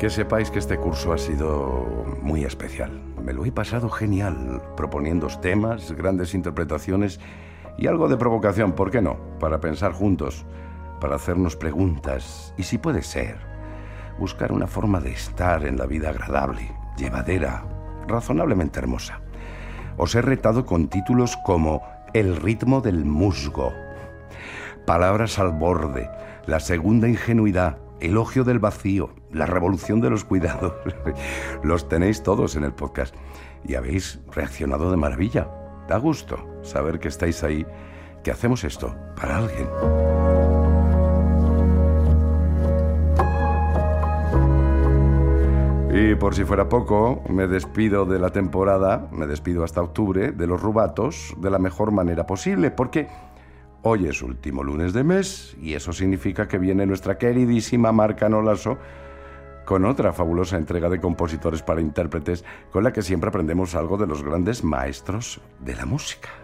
Que sepáis que este curso ha sido muy especial. Me lo he pasado genial, proponiendo temas, grandes interpretaciones y algo de provocación, ¿por qué no? Para pensar juntos, para hacernos preguntas y, si puede ser, buscar una forma de estar en la vida agradable, llevadera, razonablemente hermosa. Os he retado con títulos como El ritmo del musgo, Palabras al borde, La segunda ingenuidad, Elogio del vacío, La revolución de los cuidados. Los tenéis todos en el podcast y habéis reaccionado de maravilla. Da gusto saber que estáis ahí, que hacemos esto para alguien. Y por si fuera poco, me despido de la temporada, me despido hasta octubre, de los rubatos, de la mejor manera posible, porque hoy es último lunes de mes y eso significa que viene nuestra queridísima Mar Canolaso con otra fabulosa entrega de compositores para intérpretes con la que siempre aprendemos algo de los grandes maestros de la música.